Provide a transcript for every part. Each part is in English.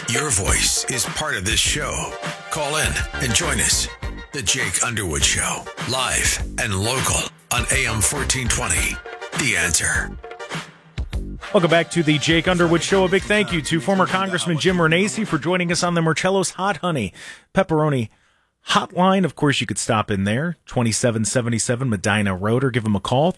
Your voice is part of this show. Call in and join us. The Jake Underwood Show, live and local on AM 1420. The Answer. Welcome back to the Jake Underwood Show. A big thank you to former Congressman Jim Renacci for joining us on the Marcello's Hot Honey Pepperoni Hotline. Of course, you could stop in there, 2777 Medina Road, or give them a call,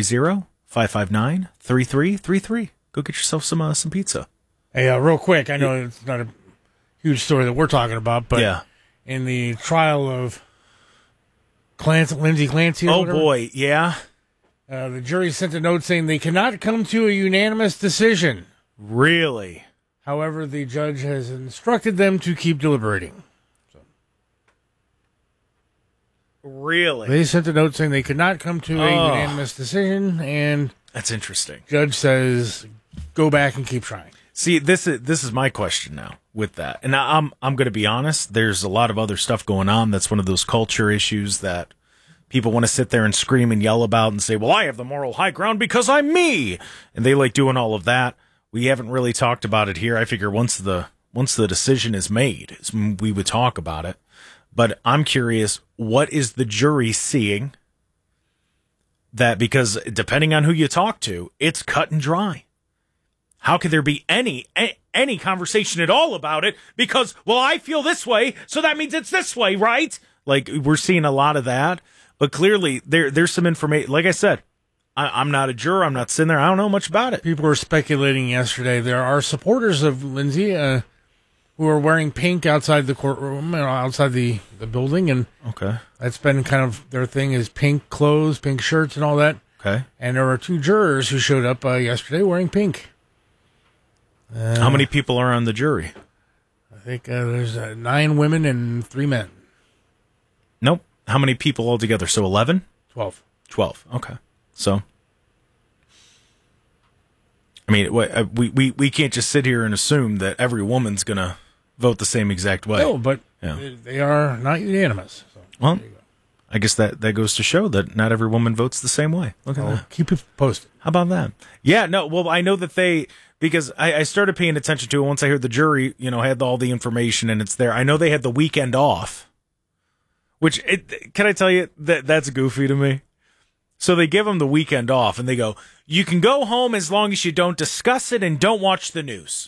330-559-3333. Go get yourself some pizza. Hey, real quick, I know it's not a huge story that we're talking about, but in the trial of Lindsey Clancy, oh boy, yeah. The jury sent a note saying they cannot come to a unanimous decision. Really? However, the judge has instructed them to keep deliberating. Really? They sent a note saying they could not come to a unanimous decision, and that's interesting. Judge says, go back and keep trying. See, this is my question now with that. And I'm going to be honest, there's a lot of other stuff going on that's one of those culture issues that people want to sit there and scream and yell about and say, well, I have the moral high ground because I'm me. And they like doing all of that. We haven't really talked about it here. I figure once the decision is made, we would talk about it. But I'm curious, what is the jury seeing that, because depending on who you talk to, it's cut and dry. How could there be any conversation at all about it? Because, well, I feel this way, so that means it's this way, right? Like, we're seeing a lot of that. But clearly, there's some information. Like I said, I'm not a juror. I'm not sitting there. I don't know much about it. People were speculating yesterday. There are supporters of Lindsey who are wearing pink outside the courtroom, outside the building. And that's been kind of their thing, is pink clothes, pink shirts, and all that. Okay. And there were 2 jurors who showed up yesterday wearing pink. How many people are on the jury? I think there's 9 women and 3 men. Nope. How many people altogether? So 11? 12. 12. Okay. So, I mean, we can't just sit here and assume that every woman's going to vote the same exact way. No, but they are not unanimous. So well, I guess that goes to show that not every woman votes the same way. Look at that. Keep it posted. How about that? Yeah, no, well, I know that because I started paying attention to it once I heard the jury, had all the information and it's there. I know they had the weekend off, which, can I tell you, that's goofy to me. So they give them the weekend off and they go, you can go home as long as you don't discuss it and don't watch the news.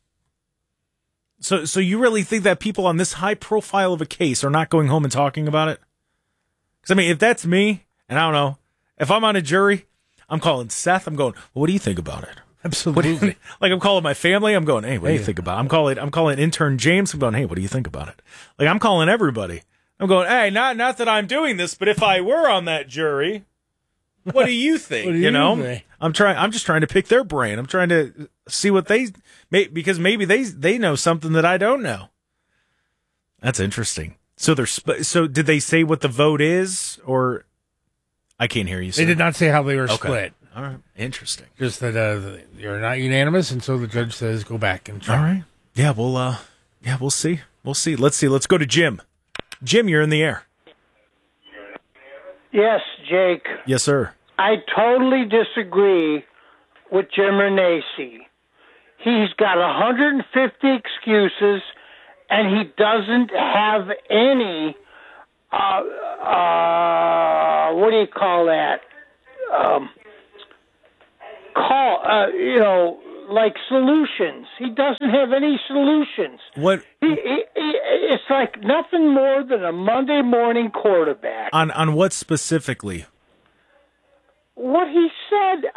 So you really think that people on this high profile of a case are not going home and talking about it? Because, I mean, if that's me, and I don't know, if I'm on a jury, I'm calling Seth, I'm going, well, what do you think about it? Absolutely. Like, I'm calling my family, I'm going, hey, what do you think about it? I'm calling intern James, I'm going, hey, what do you think about it? Like, I'm calling everybody. I'm going, hey, not that I'm doing this, but if I were on that jury, what do you think? What do you think? I'm just trying to pick their brain. I'm trying to see what because maybe they know something that I don't know. That's interesting. So so did they say what the vote is, or I can't hear you. Sir. They did not say how they were split. All right. Interesting. Just that you're not unanimous, and so the judge says go back and try. All right. Yeah, we'll see. We'll see. Let's see. Let's go to Jim. Jim, you're in the air. Yes, Jake. Yes, sir. I totally disagree with Jim Renacci. He's got 150 excuses, and he doesn't have any, what do you call that? Like solutions. He doesn't have any solutions. What? It's like nothing more than a Monday morning quarterback. On what specifically? What he said,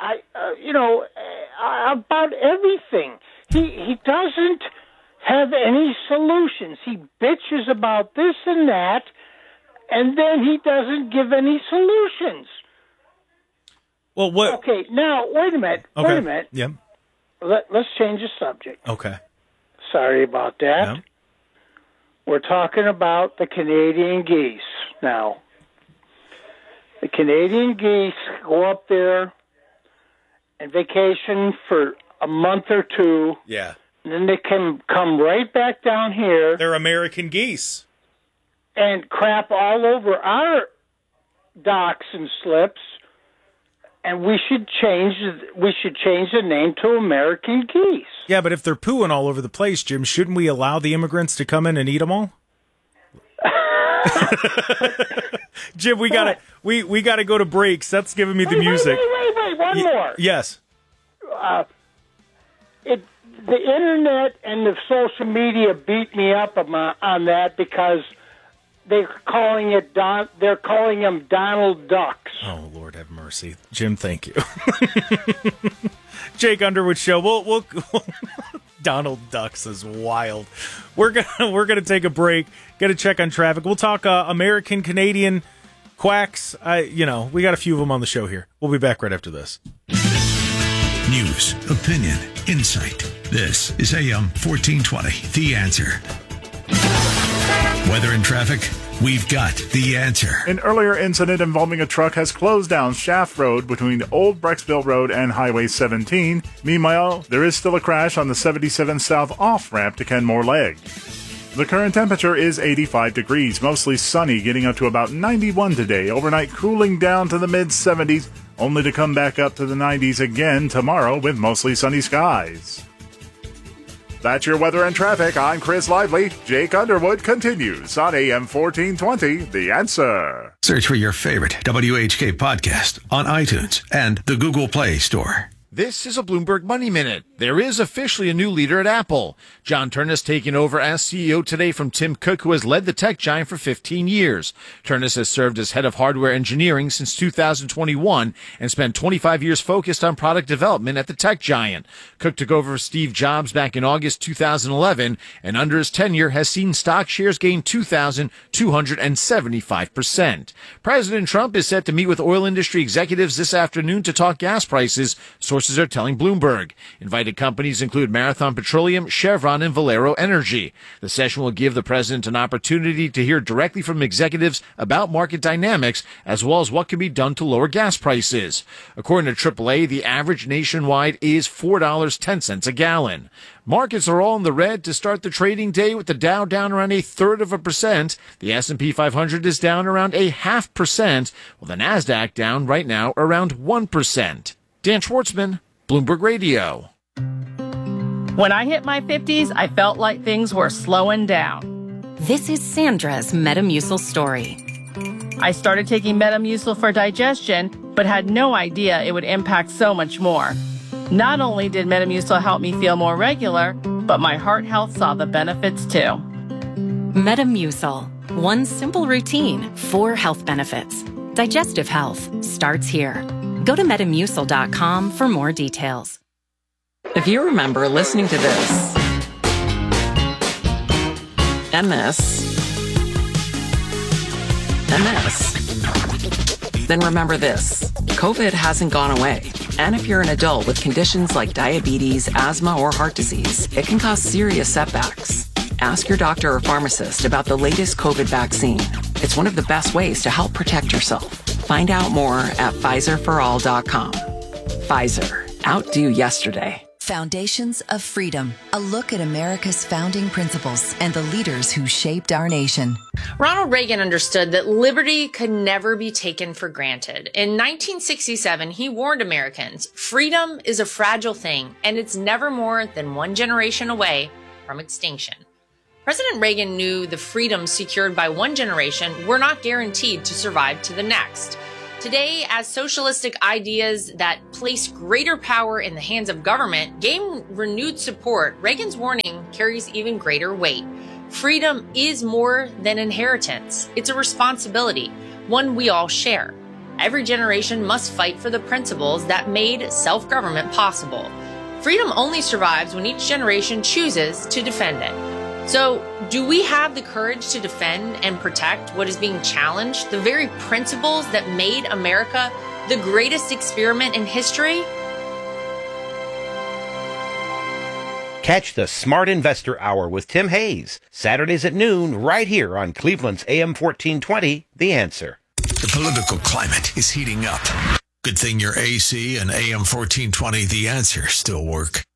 about everything. He doesn't have any solutions. He bitches about this and that, and then he doesn't give any solutions. Well, what? Okay, now, wait a minute. Okay. Wait a minute. Yeah. Let's change the subject. Okay. Sorry about that. Yeah. We're talking about the Canadian geese now. The Canadian geese go up there and vacation for a month or two. Yeah. And then they can come right back down here. They're American geese. And crap all over our docks and slips. and we should change the name to American geese. Yeah, but if they're pooing all over the place, Jim, shouldn't we allow the immigrants to come in and eat them all? Jim, we gotta go to break. Seth's giving me the music. Wait, one more. Yes. The internet and the social media beat me up on that because they're calling them Donald Ducks. Oh, Lord have mercy. Jim, thank you. Jake Underwood Show. We'll Donald Ducks is wild. We're gonna take a break. Get a check on traffic. We'll talk American Canadian quacks. We got a few of them on the show here. We'll be back right after this. News, opinion, insight. This is AM 1420, The Answer. Weather and traffic, we've got the answer. An earlier incident involving a truck has closed down Shaft Road between Old Brecksville Road and Highway 17. Meanwhile, there is still a crash on the 77 South off-ramp to Kenmore Leg. The current temperature is 85 degrees, mostly sunny, getting up to about 91 today. Overnight cooling down to the mid-70s, only to come back up to the 90s again tomorrow with mostly sunny skies. That's your weather and traffic. I'm Chris Lively. Jake Underwood continues on AM 1420, The Answer. Search for your favorite WHK podcast on iTunes and the Google Play Store. This is a Bloomberg Money Minute. There is officially a new leader at Apple. John Ternus taking over as CEO today from Tim Cook, who has led the tech giant for 15 years. Ternus has served as head of hardware engineering since 2021 and spent 25 years focused on product development at the tech giant. Cook took over for Steve Jobs back in August 2011, and under his tenure has seen stock shares gain 2,275%. President Trump is set to meet with oil industry executives this afternoon to talk gas prices, sources are telling Bloomberg. Invited companies include Marathon Petroleum, Chevron, and Valero Energy. The session will give the president an opportunity to hear directly from executives about market dynamics, as well as what can be done to lower gas prices. According to AAA, the average nationwide is $4.10 a gallon. Markets are all in the red to start the trading day, with the Dow down around 0.33%. The S&P 500 is down around 0.5%, while the Nasdaq down right now around 1%. Dan Schwartzman, Bloomberg Radio. When I hit my 50s, I felt like things were slowing down. This is Sandra's Metamucil story. I started taking Metamucil for digestion, but had no idea it would impact so much more. Not only did Metamucil help me feel more regular, but my heart health saw the benefits too. Metamucil. One simple routine, 4 health benefits. Digestive health starts here. Go to Metamucil.com for more details. If you remember listening to this, and this, then remember this. COVID hasn't gone away. And if you're an adult with conditions like diabetes, asthma, or heart disease, it can cause serious setbacks. Ask your doctor or pharmacist about the latest COVID vaccine. It's one of the best ways to help protect yourself. Find out more at PfizerForAll.com. Pfizer. Outdo yesterday. Foundations of Freedom, a look at America's founding principles and the leaders who shaped our nation. Ronald Reagan understood that liberty could never be taken for granted. In 1967, he warned Americans, freedom is a fragile thing, and it's never more than one generation away from extinction. President Reagan knew the freedoms secured by one generation were not guaranteed to survive to the next. Today, as socialistic ideas that place greater power in the hands of government gain renewed support, Reagan's warning carries even greater weight. Freedom is more than inheritance. It's a responsibility, one we all share. Every generation must fight for the principles that made self-government possible. Freedom only survives when each generation chooses to defend it. So, do we have the courage to defend and protect what is being challenged, the very principles that made America the greatest experiment in history? Catch the Smart Investor Hour with Tim Hayes, Saturdays at noon, right here on Cleveland's AM 1420, The Answer. The political climate is heating up. Good thing your AC and AM 1420, The Answer, still work.